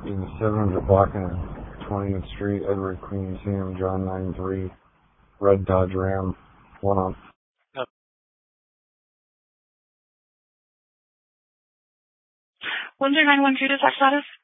in 700 block and 20th Street, Edward Queen, Sam, John 93, Red Dodge Ram, 1 on. 10913 to tax status.